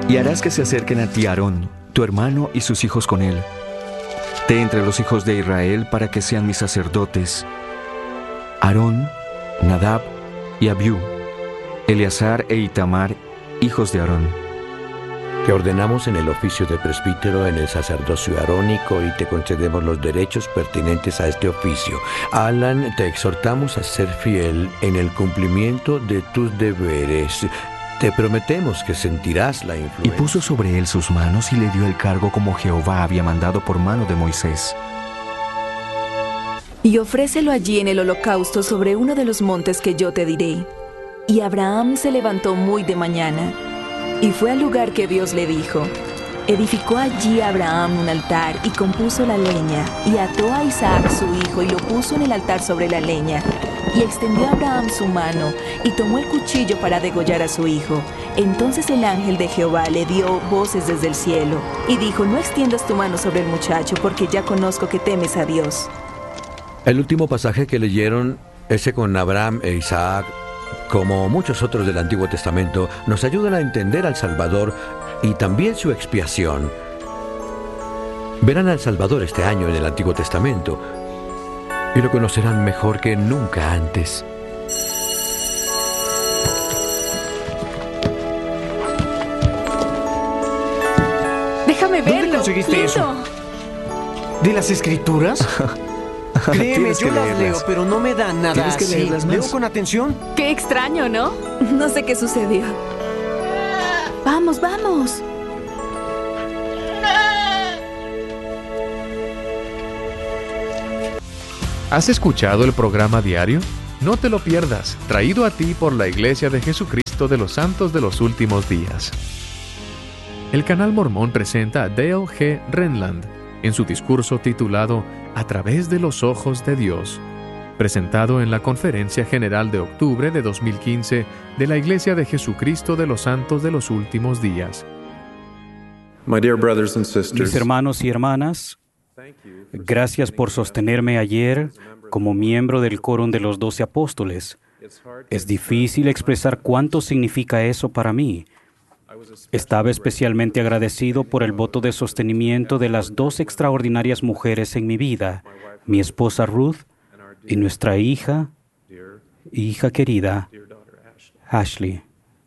Y harás que se acerquen a ti Aarón, tu hermano y sus hijos con él, de entre los hijos de Israel, para que sean mis sacerdotes: Aarón, Nadab y Abiú, Eleazar e Itamar, hijos de Aarón. Te ordenamos en el oficio de presbítero en el sacerdocio arónico y te concedemos los derechos pertinentes a este oficio. Alan, te exhortamos a ser fiel en el cumplimiento de tus deberes. Te prometemos que sentirás la Y influencia. puso sobre él sus manos y le dio el cargo como Jehová había mandado por mano de Moisés. Y ofrécelo allí en el holocausto sobre uno de los montes que yo te diré. Y Abraham se levantó muy de mañana, y fue al lugar que Dios le dijo. Edificó allí Abraham un altar, y compuso la leña, y ató a Isaac su hijo, y lo puso en el altar sobre la leña. Y extendió Abraham su mano, y tomó el cuchillo para degollar a su hijo. Entonces el ángel de Jehová le dio voces desde el cielo, y dijo: no extiendas tu mano sobre el muchacho, porque ya conozco que temes a Dios. El último pasaje que leyeron, ese con Abraham e Isaac, como muchos otros del Antiguo Testamento, nos ayudan a entender al Salvador y también su expiación. Verán al Salvador este año en el Antiguo Testamento y lo conocerán mejor que nunca antes. Déjame verlo. ¿Dónde conseguiste lindo. eso? ¿De las escrituras? Créeme, Tienes yo que las leerlas. leo, pero no me dan nada Tienes que así. leerlas más. Leo con atención. Qué extraño, ¿no? No sé qué sucedió. Vamos, vamos. ¿Has escuchado el programa diario? No te lo pierdas, traído a ti por la Iglesia de Jesucristo de los Santos de los Últimos Días. El Canal Mormón presenta a Dale G. Renland en su discurso titulado A través de los ojos de Dios, presentado en la Conferencia General de octubre de 2015 de la Iglesia de Jesucristo de los Santos de los Últimos Días. My dear brothers and Mis sisters, hermanos y hermanas, gracias por sostenerme ayer como miembro del Quórum de los 12 Apóstoles. Es difícil expresar cuánto significa eso para mí. Estaba especialmente agradecido por el voto de sostenimiento de las dos extraordinarias mujeres en mi vida, mi esposa Ruth y nuestra hija querida, Ashley.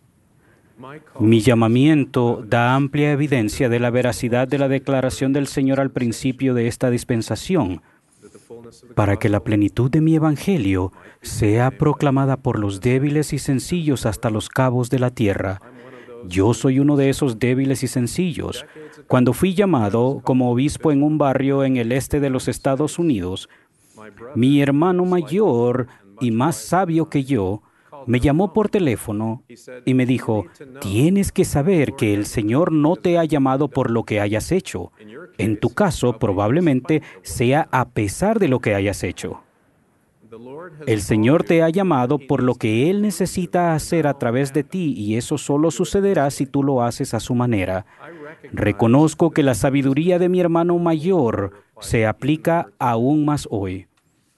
Mi llamamiento da amplia evidencia de la veracidad de la declaración del Señor al principio de esta dispensación, para que la plenitud de mi evangelio sea proclamada por los débiles y sencillos hasta los cabos de la tierra. Yo soy uno de esos débiles y sencillos. Cuando fui llamado como obispo en un barrio en el este de los Estados Unidos, mi hermano mayor y más sabio que yo me llamó por teléfono y me dijo: tienes que saber que el Señor no te ha llamado por lo que hayas hecho. En tu caso, probablemente sea a pesar de lo que hayas hecho. El Señor te ha llamado por lo que Él necesita hacer a través de ti, y eso solo sucederá si tú lo haces a su manera. Reconozco que la sabiduría de mi hermano mayor se aplica aún más hoy.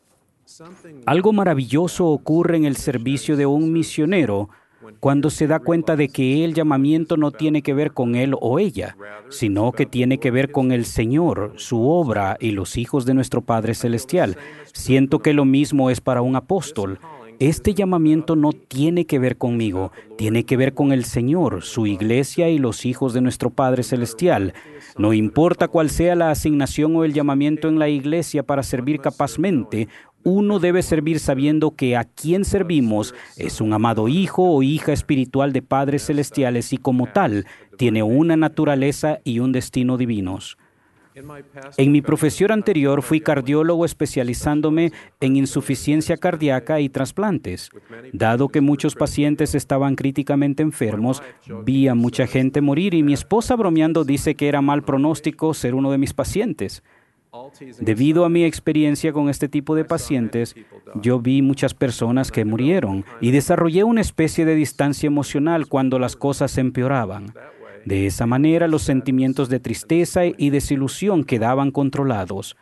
Algo maravilloso ocurre en el servicio de un misionero cuando se da cuenta de que el llamamiento no tiene que ver con él o ella, sino que tiene que ver con el Señor, su obra y los hijos de nuestro Padre Celestial. Siento que lo mismo es para un apóstol. Este llamamiento no tiene que ver conmigo, tiene que ver con el Señor, su iglesia y los hijos de nuestro Padre Celestial. No importa cuál sea la asignación o el llamamiento en la iglesia para servir capazmente, uno debe servir sabiendo que a quien servimos es un amado hijo o hija espiritual de padres celestiales y como tal tiene una naturaleza y un destino divinos. En mi profesión anterior fui cardiólogo especializándome en insuficiencia cardíaca y trasplantes. Dado que muchos pacientes estaban críticamente enfermos, vi a mucha gente morir y mi esposa bromeando dice que era mal pronóstico ser uno de mis pacientes. Debido a mi experiencia con este tipo de pacientes, yo vi muchas personas que murieron y desarrollé una especie de distancia emocional cuando las cosas empeoraban. De esa manera, los sentimientos de tristeza y desilusión quedaban controlados.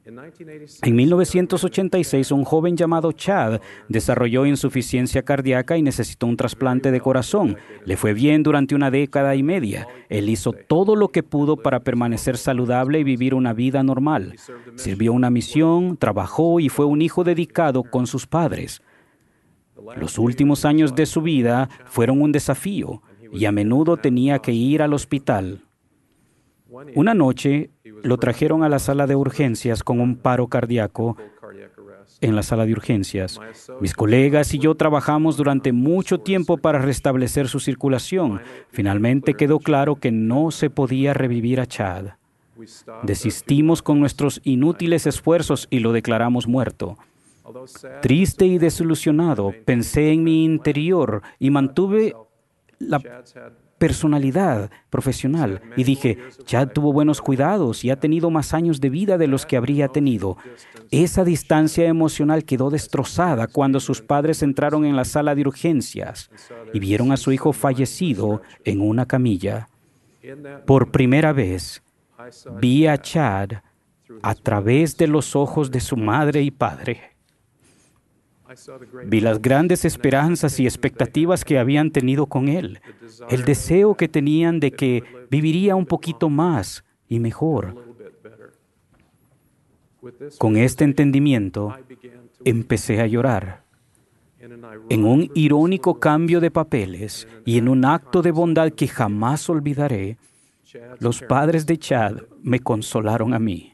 En 1986, un joven llamado Chad desarrolló insuficiencia cardíaca y necesitó un trasplante de corazón. Le fue bien durante una década y media. Él hizo todo lo que pudo para permanecer saludable y vivir una vida normal. Sirvió una misión, trabajó y fue un hijo dedicado con sus padres. Los últimos años de su vida fueron un desafío y a menudo tenía que ir al hospital. Una noche lo trajeron a la sala de urgencias con un paro cardíaco en la sala de urgencias. Mis colegas y yo trabajamos durante mucho tiempo para restablecer su circulación. Finalmente quedó claro que no se podía revivir a Chad. Desistimos con nuestros inútiles esfuerzos y lo declaramos muerto. Triste y desilusionado, pensé en mi interior y mantuve la personalidad profesional y dije, Chad tuvo buenos cuidados y ha tenido más años de vida de los que habría tenido. Esa distancia emocional quedó destrozada cuando sus padres entraron en la sala de urgencias y vieron a su hijo fallecido en una camilla. Por primera vez, vi a Chad a través de los ojos de su madre y padre. Vi las grandes esperanzas y expectativas que habían tenido con él, el deseo que tenían de que viviría un poquito más y mejor. Con este entendimiento, empecé a llorar. En un irónico cambio de papeles y en un acto de bondad que jamás olvidaré, los padres de Chad me consolaron a mí.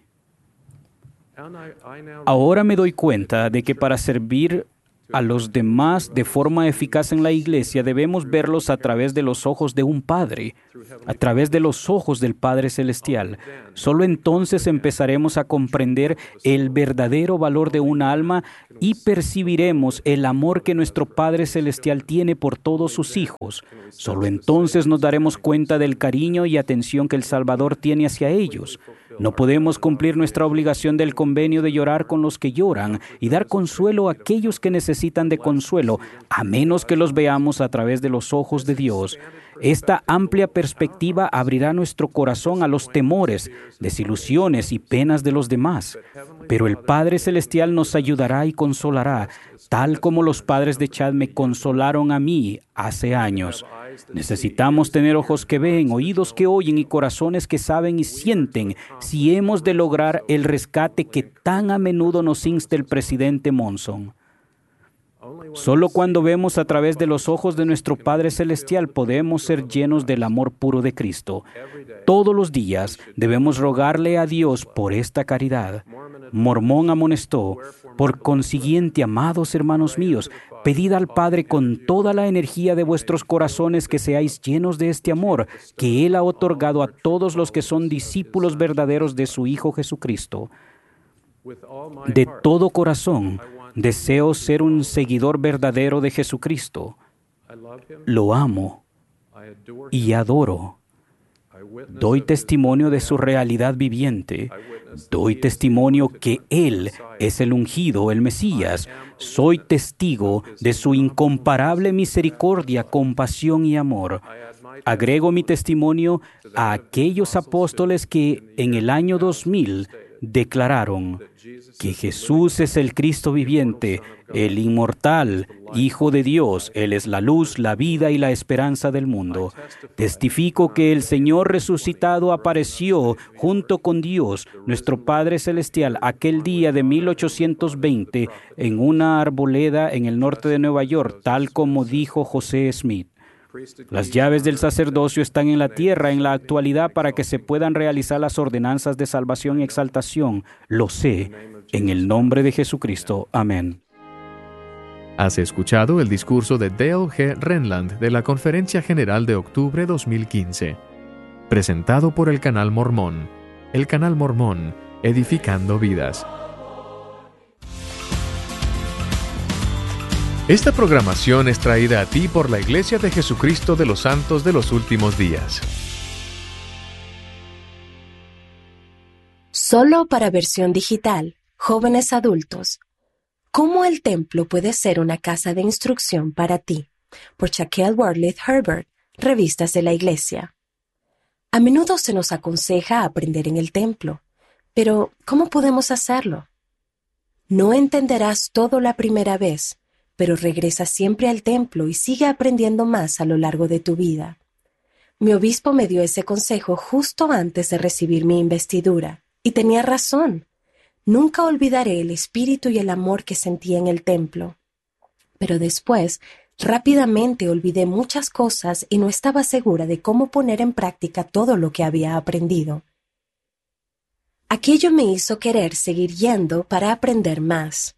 Ahora me doy cuenta de que para servir a los demás de forma eficaz en la iglesia debemos verlos a través de los ojos de un Padre, a través de los ojos del Padre Celestial. Solo entonces empezaremos a comprender el verdadero valor de un alma y percibiremos el amor que nuestro Padre Celestial tiene por todos sus hijos. Solo entonces nos daremos cuenta del cariño y atención que el Salvador tiene hacia ellos. No podemos cumplir nuestra obligación del convenio de llorar con los que lloran y dar consuelo a aquellos que necesitan de consuelo, a menos que los veamos a través de los ojos de Dios. Esta amplia perspectiva abrirá nuestro corazón a los temores, desilusiones y penas de los demás. Pero el Padre Celestial nos ayudará y consolará, tal como los padres de Chad me consolaron a mí hace años. Necesitamos tener ojos que ven, oídos que oyen y corazones que saben y sienten si hemos de lograr el rescate que tan a menudo nos insta el presidente Monson. Solo cuando vemos a través de los ojos de nuestro Padre Celestial podemos ser llenos del amor puro de Cristo. Todos los días debemos rogarle a Dios por esta caridad. Mormón amonestó, por consiguiente, amados hermanos míos, pedid al Padre con toda la energía de vuestros corazones que seáis llenos de este amor que Él ha otorgado a todos los que son discípulos verdaderos de su Hijo Jesucristo. De todo corazón, deseo ser un seguidor verdadero de Jesucristo. Lo amo y adoro. Doy testimonio de su realidad viviente. Doy testimonio que Él es el ungido, el Mesías. Soy testigo de su incomparable misericordia, compasión y amor. Agrego mi testimonio a aquellos apóstoles que en el año 2000 declararon que Jesús es el Cristo viviente, el inmortal, Hijo de Dios. Él es la luz, la vida y la esperanza del mundo. Testifico que el Señor resucitado apareció junto con Dios, nuestro Padre Celestial, aquel día de 1820 en una arboleda en el norte de Nueva York, tal como dijo José Smith. Las llaves del sacerdocio están en la tierra en la actualidad para que se puedan realizar las ordenanzas de salvación y exaltación. Lo sé, en el nombre de Jesucristo. Amén. Has escuchado el discurso de Dale G. Renland de la Conferencia General de Octubre 2015, presentado por el Canal Mormón. El Canal Mormón, edificando vidas. Esta programación es traída a ti por la Iglesia de Jesucristo de los Santos de los Últimos Días. Solo para versión digital, jóvenes adultos. ¿Cómo el templo puede ser una casa de instrucción para ti? Por Shaquille Wortley Herbert, Revistas de la Iglesia. A menudo se nos aconseja aprender en el templo, Pero, ¿cómo podemos hacerlo? No entenderás todo la primera vez, pero regresa siempre al templo y sigue aprendiendo más a lo largo de tu vida. Mi obispo me dio ese consejo justo antes de recibir mi investidura, y tenía razón. Nunca olvidaré el espíritu y el amor que sentí en el templo. Pero después, rápidamente olvidé muchas cosas y no estaba segura de cómo poner en práctica todo lo que había aprendido. Aquello me hizo querer seguir yendo para aprender más.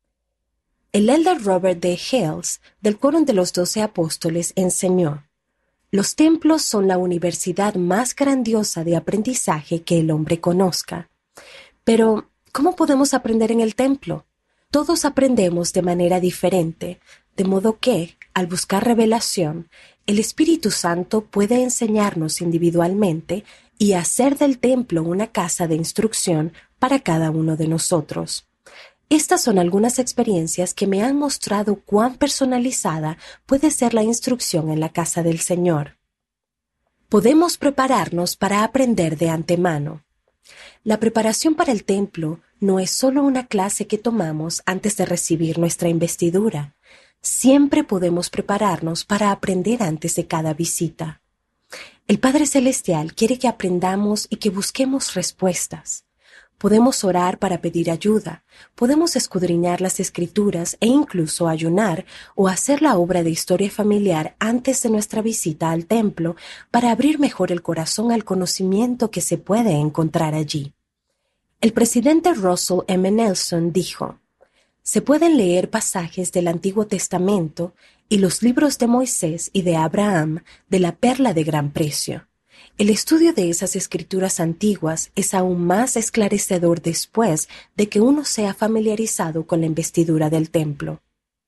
El elder Robert D. Hales, del Quórum de los 12 Apóstoles, enseñó: los templos son la universidad más grandiosa de aprendizaje que el hombre conozca. Pero, ¿cómo podemos aprender en el templo? Todos aprendemos de manera diferente, de modo que, al buscar revelación, el Espíritu Santo puede enseñarnos individualmente y hacer del templo una casa de instrucción para cada uno de nosotros. Estas son algunas experiencias que me han mostrado cuán personalizada puede ser la instrucción en la casa del Señor. Podemos prepararnos para aprender de antemano. La preparación para el templo no es solo una clase que tomamos antes de recibir nuestra investidura. Siempre podemos prepararnos para aprender antes de cada visita. El Padre Celestial quiere que aprendamos y que busquemos respuestas. Podemos orar para pedir ayuda, podemos escudriñar las Escrituras e incluso ayunar o hacer la obra de historia familiar antes de nuestra visita al templo para abrir mejor el corazón al conocimiento que se puede encontrar allí. El presidente Russell M. Nelson dijo: se pueden leer pasajes del Antiguo Testamento y los libros de Moisés y de Abraham de la perla de gran precio. El estudio de esas escrituras antiguas es aún más esclarecedor después de que uno sea familiarizado con la investidura del templo.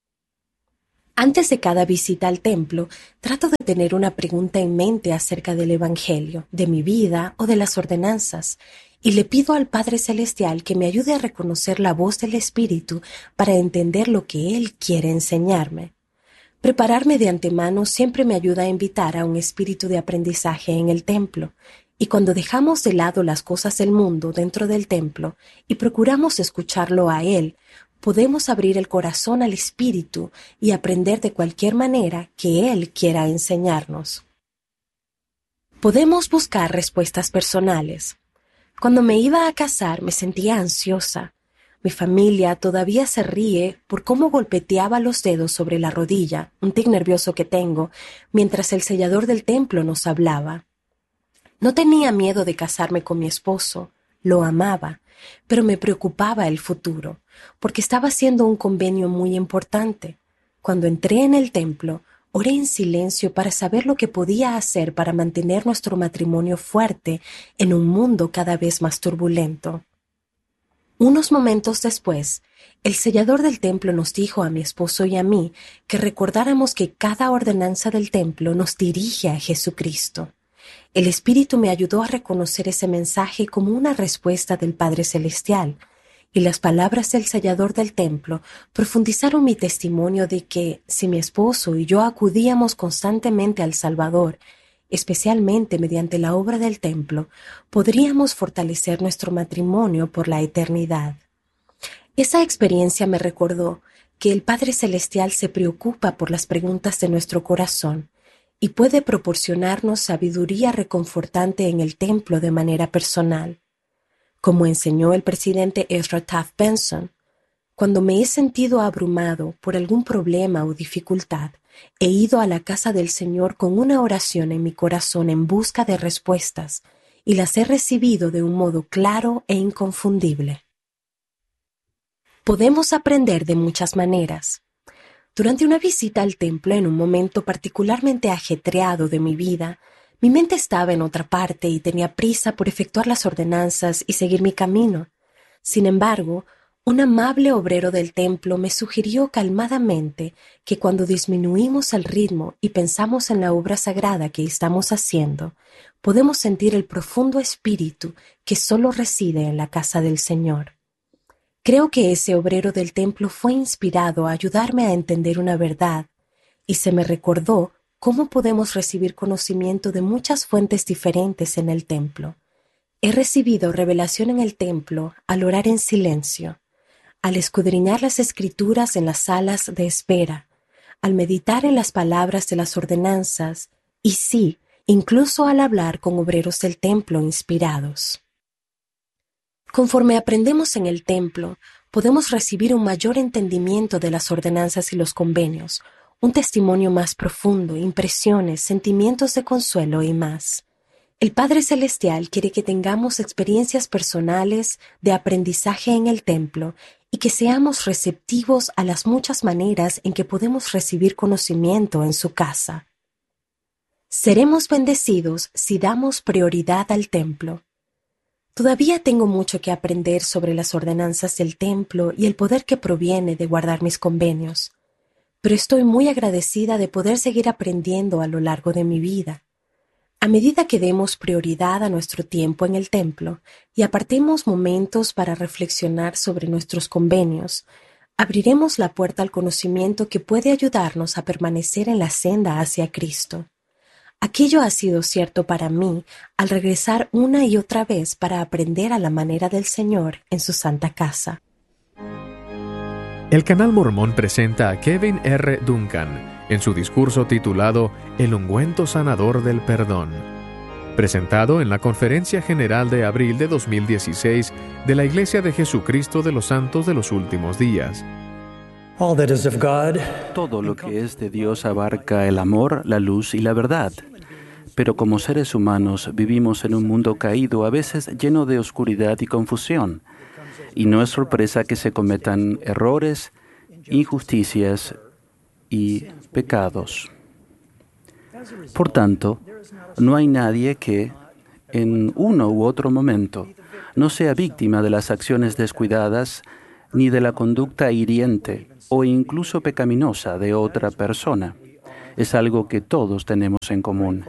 Antes de cada visita al templo, trato de tener una pregunta en mente acerca del Evangelio, de mi vida o de las ordenanzas, y le pido al Padre Celestial que me ayude a reconocer la voz del Espíritu para entender lo que Él quiere enseñarme. Prepararme de antemano siempre me ayuda a invitar a un espíritu de aprendizaje en el templo, y cuando dejamos de lado las cosas del mundo dentro del templo y procuramos escucharlo a Él, podemos abrir el corazón al Espíritu y aprender de cualquier manera que Él quiera enseñarnos. Podemos buscar respuestas personales. Cuando me iba a casar me sentía ansiosa. Mi familia todavía se ríe por cómo golpeteaba los dedos sobre la rodilla, un tic nervioso que tengo, mientras el sellador del templo nos hablaba. No tenía miedo de casarme con mi esposo, lo amaba, pero me preocupaba el futuro, porque estaba haciendo un convenio muy importante. Cuando entré en el templo, oré en silencio para saber lo que podía hacer para mantener nuestro matrimonio fuerte en un mundo cada vez más turbulento. Unos momentos después, el sellador del templo nos dijo a mi esposo y a mí que recordáramos que cada ordenanza del templo nos dirige a Jesucristo. El Espíritu me ayudó a reconocer ese mensaje como una respuesta del Padre Celestial, y las palabras del sellador del templo profundizaron mi testimonio de que, si mi esposo y yo acudíamos constantemente al Salvador, especialmente mediante la obra del templo, podríamos fortalecer nuestro matrimonio por la eternidad. Esa experiencia me recordó que el Padre Celestial se preocupa por las preguntas de nuestro corazón y puede proporcionarnos sabiduría reconfortante en el templo de manera personal. Como enseñó el presidente Ezra Taft Benson, cuando me he sentido abrumado por algún problema o dificultad, he ido a la casa del Señor con una oración en mi corazón en busca de respuestas y las he recibido de un modo claro e inconfundible. Podemos aprender de muchas maneras. Durante una visita al templo en un momento particularmente ajetreado de mi vida, mi mente estaba en otra parte y tenía prisa por efectuar las ordenanzas y seguir mi camino. Sin embargo, un amable obrero del templo me sugirió calmadamente que cuando disminuimos el ritmo y pensamos en la obra sagrada que estamos haciendo, podemos sentir el profundo espíritu que solo reside en la casa del Señor. Creo que ese obrero del templo fue inspirado a ayudarme a entender una verdad, y se me recordó cómo podemos recibir conocimiento de muchas fuentes diferentes en el templo. He recibido revelación en el templo al orar en silencio, al escudriñar las escrituras en las salas de espera, al meditar en las palabras de las ordenanzas y sí, incluso al hablar con obreros del templo inspirados. Conforme aprendemos en el templo, podemos recibir un mayor entendimiento de las ordenanzas y los convenios, un testimonio más profundo, impresiones, sentimientos de consuelo y más. El Padre Celestial quiere que tengamos experiencias personales de aprendizaje en el templo y que seamos receptivos a las muchas maneras en que podemos recibir conocimiento en su casa. Seremos bendecidos si damos prioridad al templo. Todavía tengo mucho que aprender sobre las ordenanzas del templo y el poder que proviene de guardar mis convenios, pero estoy muy agradecida de poder seguir aprendiendo a lo largo de mi vida. A medida que demos prioridad a nuestro tiempo en el templo y apartemos momentos para reflexionar sobre nuestros convenios, abriremos la puerta al conocimiento que puede ayudarnos a permanecer en la senda hacia Cristo. Aquello ha sido cierto para mí al regresar una y otra vez para aprender a la manera del Señor en su santa casa. El Canal Mormón presenta a Kevin R. Duncan en su discurso titulado El ungüento sanador del perdón, presentado en la Conferencia General de abril de 2016 de la Iglesia de Jesucristo de los Santos de los Últimos Días. Todo lo que es de Dios abarca el amor, la luz y la verdad. Pero como seres humanos vivimos en un mundo caído, a veces lleno de oscuridad y confusión. Y no es sorpresa que se cometan errores, injusticias y pecados. Por tanto, no hay nadie que, en uno u otro momento, no sea víctima de las acciones descuidadas ni de la conducta hiriente o incluso pecaminosa de otra persona. Es algo que todos tenemos en común.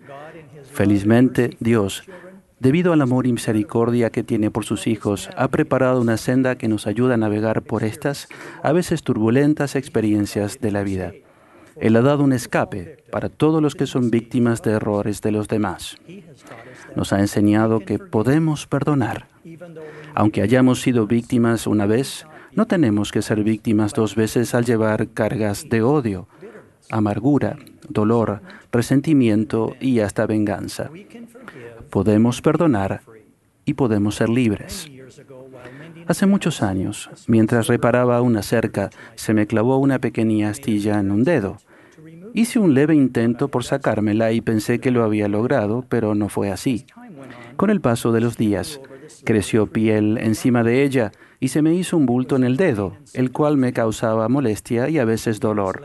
Felizmente, Dios, debido al amor y misericordia que tiene por sus hijos, ha preparado una senda que nos ayuda a navegar por estas, a veces turbulentas experiencias de la vida. Él ha dado un escape para todos los que son víctimas de errores de los demás. Nos ha enseñado que podemos perdonar. Aunque hayamos sido víctimas una vez, no tenemos que ser víctimas dos veces al llevar cargas de odio, amargura, dolor, resentimiento y hasta venganza. Podemos perdonar y podemos ser libres. Hace muchos años, mientras reparaba una cerca, se me clavó una pequeña astilla en un dedo. Hice un leve intento por sacármela y pensé que lo había logrado, pero no fue así. Con el paso de los días, creció piel encima de ella y se me hizo un bulto en el dedo, el cual me causaba molestia y a veces dolor.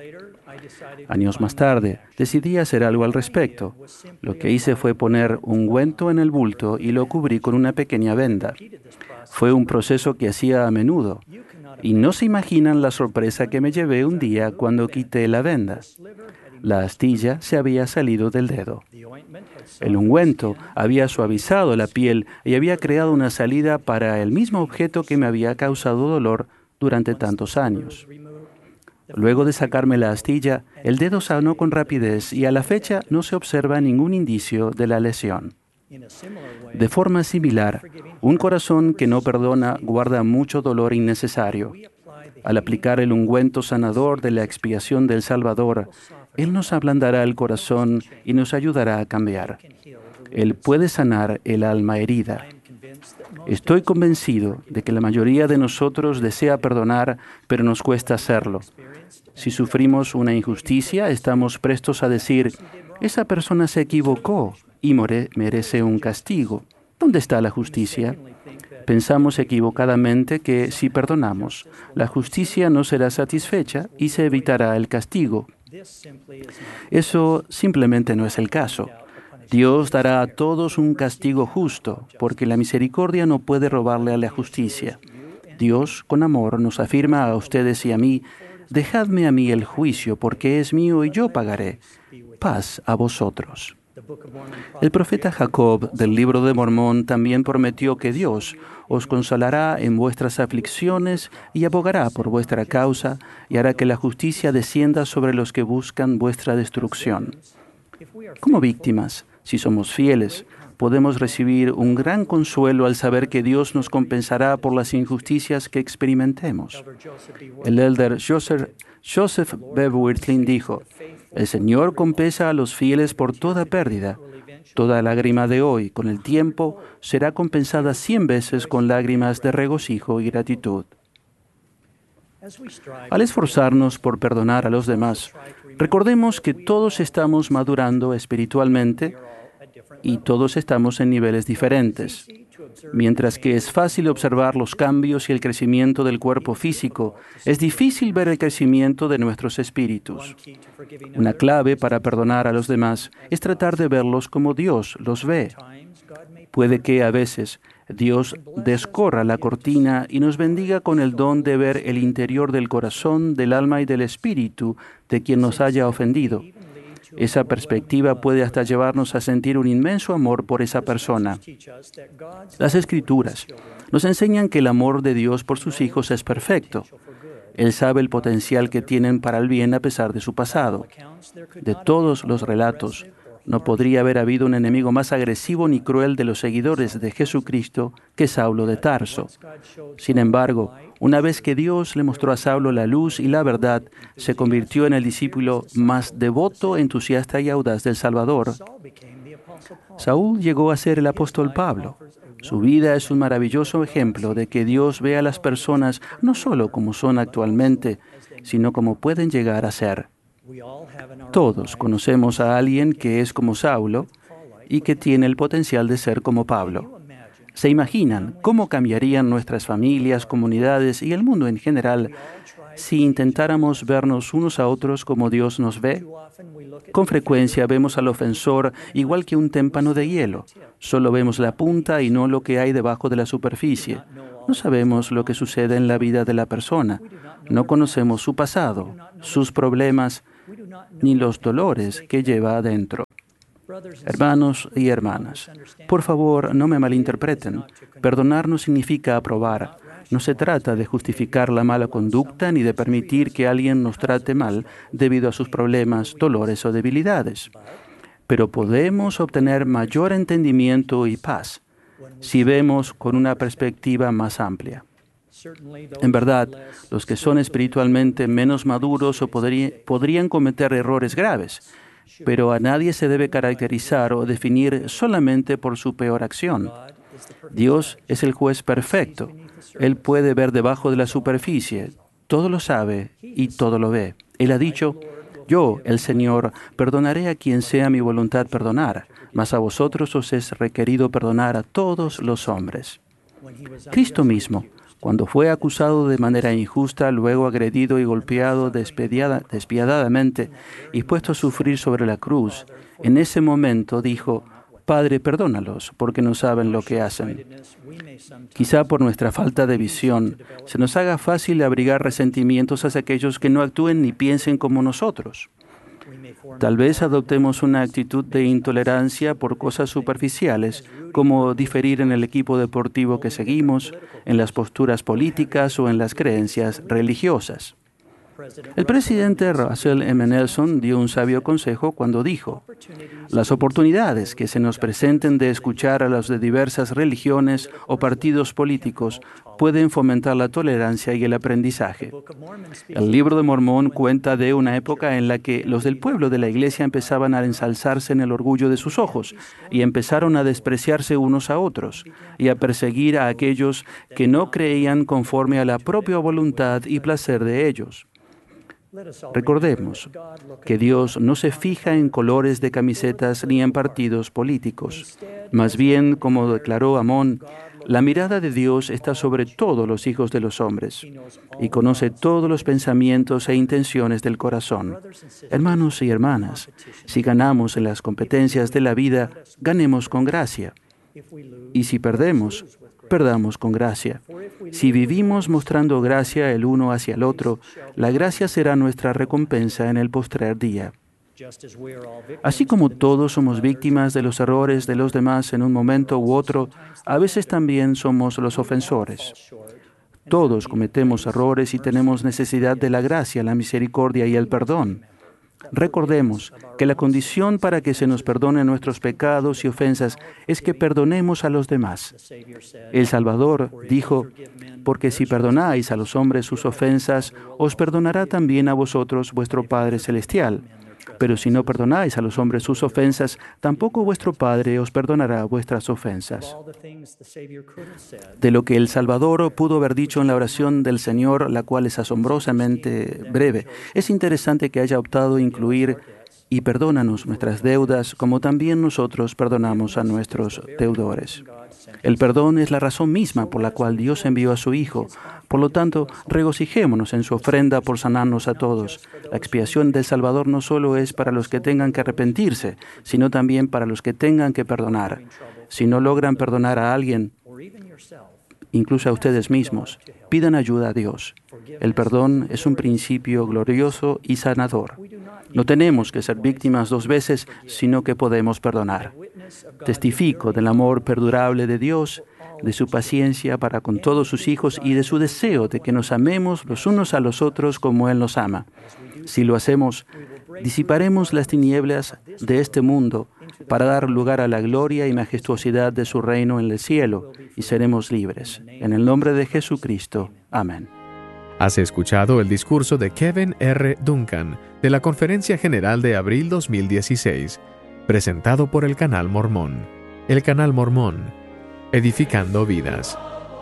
Años más tarde, decidí hacer algo al respecto. Lo que hice fue poner ungüento en el bulto y lo cubrí con una pequeña venda. Fue un proceso que hacía a menudo, y no se imaginan la sorpresa que me llevé un día cuando quité la venda. La astilla se había salido del dedo. El ungüento había suavizado la piel y había creado una salida para el mismo objeto que me había causado dolor durante tantos años. Luego de sacarme la astilla, el dedo sanó con rapidez y a la fecha no se observa ningún indicio de la lesión. De forma similar, un corazón que no perdona guarda mucho dolor innecesario. Al aplicar el ungüento sanador de la expiación del Salvador, Él nos ablandará el corazón y nos ayudará a cambiar. Él puede sanar el alma herida. Estoy convencido de que la mayoría de nosotros desea perdonar, pero nos cuesta hacerlo. Si sufrimos una injusticia, estamos prestos a decir, esa persona se equivocó y merece un castigo. ¿Dónde está la justicia? Pensamos equivocadamente que si perdonamos, la justicia no será satisfecha y se evitará el castigo. Eso simplemente no es el caso. Dios dará a todos un castigo justo, porque la misericordia no puede robarle a la justicia. Dios, con amor, nos afirma a ustedes y a mí, dejadme a mí el juicio, porque es mío y yo pagaré. Paz a vosotros. El profeta Jacob del libro de Mormón también prometió que Dios os consolará en vuestras aflicciones y abogará por vuestra causa y hará que la justicia descienda sobre los que buscan vuestra destrucción. Como víctimas, si somos fieles, podemos recibir un gran consuelo al saber que Dios nos compensará por las injusticias que experimentemos. El elder Joseph B. Wirthlin dijo: "El Señor compensa a los fieles por toda pérdida. Toda lágrima de hoy, con el tiempo, será compensada 100 veces con lágrimas de regocijo y gratitud". Al esforzarnos por perdonar a los demás, recordemos que todos estamos madurando espiritualmente y todos estamos en niveles diferentes. Mientras que es fácil observar los cambios y el crecimiento del cuerpo físico, es difícil ver el crecimiento de nuestros espíritus. Una clave para perdonar a los demás es tratar de verlos como Dios los ve. Puede que a veces Dios descorra la cortina y nos bendiga con el don de ver el interior del corazón, del alma y del espíritu de quien nos haya ofendido. Esa perspectiva puede hasta llevarnos a sentir un inmenso amor por esa persona. Las Escrituras nos enseñan que el amor de Dios por sus hijos es perfecto. Él sabe el potencial que tienen para el bien a pesar de su pasado. De todos los relatos, no podría haber habido un enemigo más agresivo ni cruel de los seguidores de Jesucristo que Saulo de Tarso. Sin embargo, una vez que Dios le mostró a Saulo la luz y la verdad, se convirtió en el discípulo más devoto, entusiasta y audaz del Salvador. Saúl llegó a ser el apóstol Pablo. Su vida es un maravilloso ejemplo de que Dios ve a las personas no solo como son actualmente, sino como pueden llegar a ser. Todos conocemos a alguien que es como Saulo y que tiene el potencial de ser como Pablo. ¿Se imaginan cómo cambiarían nuestras familias, comunidades y el mundo en general si intentáramos vernos unos a otros como Dios nos ve? Con frecuencia vemos al ofensor igual que un témpano de hielo. Solo vemos la punta y no lo que hay debajo de la superficie. No sabemos lo que sucede en la vida de la persona. No conocemos su pasado, sus problemas, ni los dolores que lleva adentro. Hermanos y hermanas, por favor, no me malinterpreten. Perdonar no significa aprobar. No se trata de justificar la mala conducta ni de permitir que alguien nos trate mal debido a sus problemas, dolores o debilidades. Pero podemos obtener mayor entendimiento y paz si vemos con una perspectiva más amplia. En verdad, los que son espiritualmente menos maduros o podrían cometer errores graves, pero a nadie se debe caracterizar o definir solamente por su peor acción. Dios es el juez perfecto. Él puede ver debajo de la superficie, todo lo sabe y todo lo ve. Él ha dicho: "Yo, el Señor, perdonaré a quien sea mi voluntad perdonar, mas a vosotros os es requerido perdonar a todos los hombres". Cristo mismo, cuando fue acusado de manera injusta, luego agredido y golpeado despiadadamente y puesto a sufrir sobre la cruz, en ese momento dijo: "Padre, perdónalos, porque no saben lo que hacen". Quizá por nuestra falta de visión se nos haga fácil abrigar resentimientos hacia aquellos que no actúen ni piensen como nosotros. Tal vez adoptemos una actitud de intolerancia por cosas superficiales, como diferir en el equipo deportivo que seguimos, en las posturas políticas o en las creencias religiosas. El presidente Russell M. Nelson dio un sabio consejo cuando dijo: "Las oportunidades que se nos presenten de escuchar a los de diversas religiones o partidos políticos pueden fomentar la tolerancia y el aprendizaje". El Libro de Mormón cuenta de una época en la que los del pueblo de la iglesia empezaban a ensalzarse en el orgullo de sus ojos y empezaron a despreciarse unos a otros y a perseguir a aquellos que no creían conforme a la propia voluntad y placer de ellos. Recordemos que Dios no se fija en colores de camisetas ni en partidos políticos. Más bien, como declaró Amón, la mirada de Dios está sobre todos los hijos de los hombres y conoce todos los pensamientos e intenciones del corazón. Hermanos y hermanas, si ganamos en las competencias de la vida, ganemos con gracia. Y si perdemos, perdamos con gracia. Si vivimos mostrando gracia el uno hacia el otro, la gracia será nuestra recompensa en el postrer día. Así como todos somos víctimas de los errores de los demás en un momento u otro, a veces también somos los ofensores. Todos cometemos errores y tenemos necesidad de la gracia, la misericordia y el perdón. Recordemos que la condición para que se nos perdonen nuestros pecados y ofensas es que perdonemos a los demás. El Salvador dijo, porque si perdonáis a los hombres sus ofensas, os perdonará también a vosotros vuestro Padre Celestial. Pero si no perdonáis a los hombres sus ofensas, tampoco vuestro Padre os perdonará vuestras ofensas. De lo que el Salvador pudo haber dicho en la oración del Señor, la cual es asombrosamente breve, es interesante que haya optado incluir y perdónanos nuestras deudas, como también nosotros perdonamos a nuestros deudores. El perdón es la razón misma por la cual Dios envió a su Hijo. Por lo tanto, regocijémonos en su ofrenda por sanarnos a todos. La expiación del Salvador no solo es para los que tengan que arrepentirse, sino también para los que tengan que perdonar. Si no logran perdonar a alguien, incluso a ustedes mismos, pidan ayuda a Dios. El perdón es un principio glorioso y sanador. No tenemos que ser víctimas 2 veces, sino que podemos perdonar. Testifico del amor perdurable de Dios, de su paciencia para con todos sus hijos y de su deseo de que nos amemos los unos a los otros como Él nos ama. Si lo hacemos, disiparemos las tinieblas de este mundo para dar lugar a la gloria y majestuosidad de su reino en el cielo y seremos libres. En el nombre de Jesucristo. Amén. Has escuchado el discurso de Kevin R. Duncan de la Conferencia General de abril 2016, presentado por el Canal Mormón. El Canal Mormón, edificando vidas.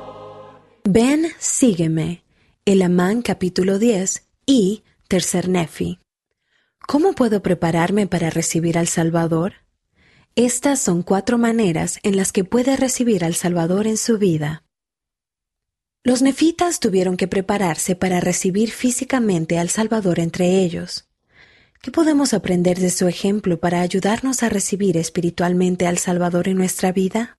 Ven, sígueme. Elamán capítulo 10 y Tercer Nefi. ¿Cómo puedo prepararme para recibir al Salvador? Estas son 4 maneras en las que puede recibir al Salvador en su vida. Los nefitas tuvieron que prepararse para recibir físicamente al Salvador entre ellos. ¿Qué podemos aprender de su ejemplo para ayudarnos a recibir espiritualmente al Salvador en nuestra vida?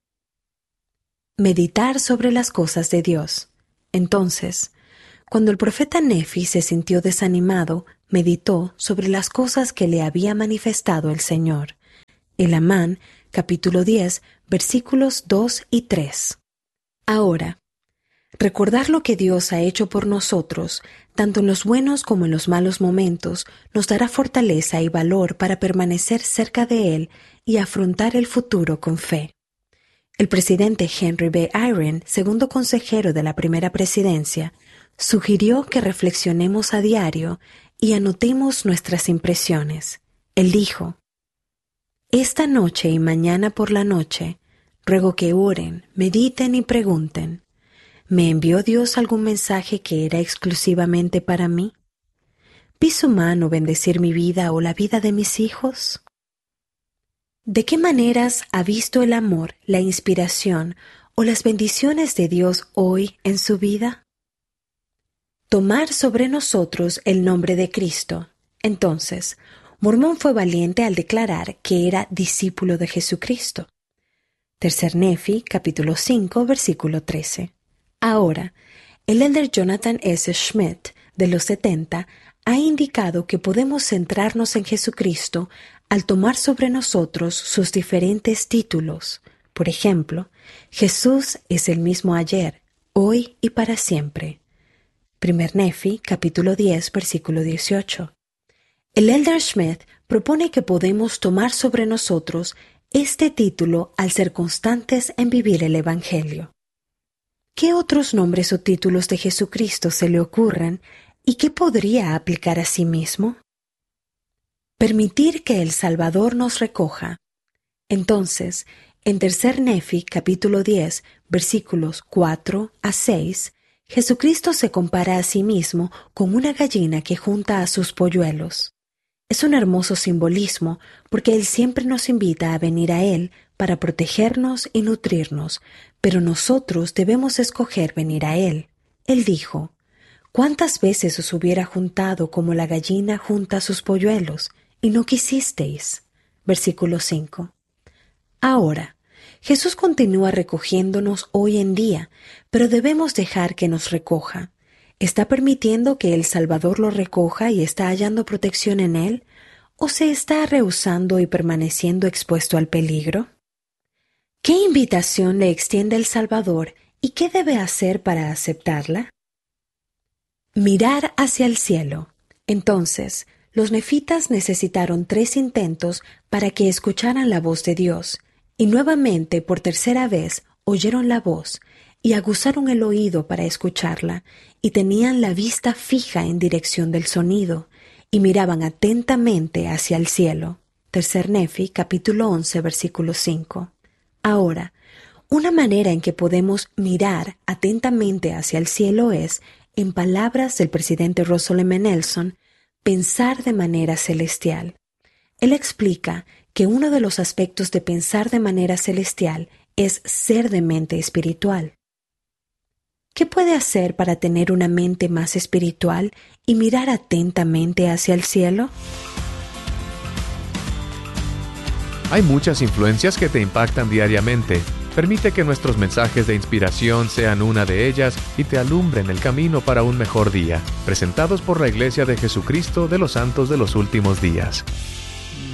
Meditar sobre las cosas de Dios. Entonces, cuando el profeta Nefi se sintió desanimado, meditó sobre las cosas que le había manifestado el Señor. Elamán, capítulo 10, versículos 2 y 3. Ahora, recordar lo que Dios ha hecho por nosotros, tanto en los buenos como en los malos momentos, nos dará fortaleza y valor para permanecer cerca de Él y afrontar el futuro con fe. El presidente Henry B. Eyring, segundo consejero de la primera presidencia, sugirió que reflexionemos a diario y anotemos nuestras impresiones. Él dijo, «Esta noche y mañana por la noche, ruego que oren, mediten y pregunten, ¿me envió Dios algún mensaje que era exclusivamente para mí? ¿Vi su mano bendecir mi vida o la vida de mis hijos? ¿De qué maneras ha visto el amor, la inspiración o las bendiciones de Dios hoy en su vida? Tomar sobre nosotros el nombre de Cristo. Entonces, Mormón fue valiente al declarar que era discípulo de Jesucristo. Tercer Nefi, capítulo 5, versículo 13. Ahora, el elder Jonathan S. Schmidt, de los 70, ha indicado que podemos centrarnos en Jesucristo al tomar sobre nosotros sus diferentes títulos. Por ejemplo, Jesús es el mismo ayer, hoy y para siempre. Primer Nefi, capítulo 10, versículo 18. El elder Schmidt propone que podemos tomar sobre nosotros este título al ser constantes en vivir el Evangelio. ¿Qué otros nombres o títulos de Jesucristo se le ocurren y qué podría aplicar a sí mismo? Permitir que el Salvador nos recoja. Entonces, en Tercer Nefi, capítulo 10, versículos 4 a 6, Jesucristo se compara a sí mismo con una gallina que junta a sus polluelos. Es un hermoso simbolismo porque Él siempre nos invita a venir a Él para protegernos y nutrirnos, pero nosotros debemos escoger venir a Él. Él dijo, «¿Cuántas veces os hubiera juntado como la gallina junta sus polluelos, y no quisisteis?» Versículo 5. Ahora, Jesús continúa recogiéndonos hoy en día, pero debemos dejar que nos recoja. ¿Está permitiendo que el Salvador lo recoja y está hallando protección en Él? ¿O se está rehusando y permaneciendo expuesto al peligro? ¿Qué invitación le extiende el Salvador y qué debe hacer para aceptarla? Mirar hacia el cielo. Entonces, Los nefitas necesitaron 3 intentos para que escucharan la voz de Dios, y nuevamente por tercera vez oyeron la voz, y aguzaron el oído para escucharla, y tenían la vista fija en dirección del sonido, y miraban atentamente hacia el cielo. Tercer Nefi, capítulo 11, versículo 5. Ahora, una manera en que podemos mirar atentamente hacia el cielo es, en palabras del presidente Russell M. Nelson, pensar de manera celestial. Él explica que uno de los aspectos de pensar de manera celestial es ser de mente espiritual. ¿Qué puede hacer para tener una mente más espiritual y mirar atentamente hacia el cielo? Hay muchas influencias que te impactan diariamente. Permite que nuestros mensajes de inspiración sean una de ellas y te alumbren el camino para un mejor día. Presentados por la Iglesia de Jesucristo de los Santos de los Últimos Días.